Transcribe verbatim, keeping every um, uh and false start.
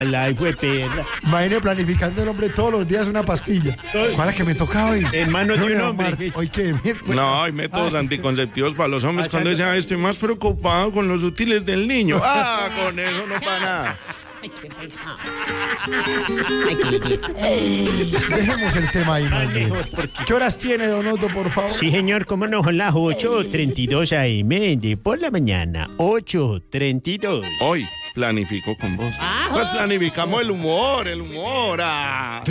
La hijo de perra. Imagine planificando el hombre todos los días una pastilla. ¿Cuál es que me tocaba hoy? En manos de un hombre. ¿Hoy qué? No, hay métodos anticonceptivos para los hombres. Cuando dicen, "Ay, estoy más preocupado con los útiles del niño". Ah, con eso no para nada. Dejemos el tema ahí, más bien. Mejor, porque... ¿Qué horas tiene, Don Otto, por favor? Sí, señor, cómo no, son las ocho treinta y dos a eme de por la mañana. ocho treinta y dos. Hoy planifico con vos. Pues planificamos el humor, el humor. Ah.